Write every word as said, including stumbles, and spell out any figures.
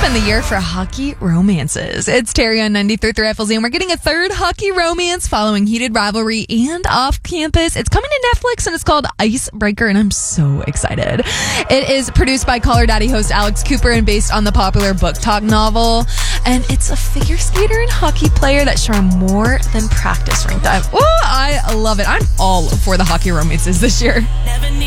time of the year for hockey romances. It's Terry on ninety-three point three F L Z, and we're getting a third hockey romance following heated rivalry and off campus. It's coming to Netflix, and it's called Icebreaker, and I'm so excited. It is produced by Call Her Daddy host Alex Cooper and based on the popular Book Talk novel. And it's a figure skater and hockey player that's showing more than practice rink time. Oh, I love it. I'm all for the hockey romances this year. Never need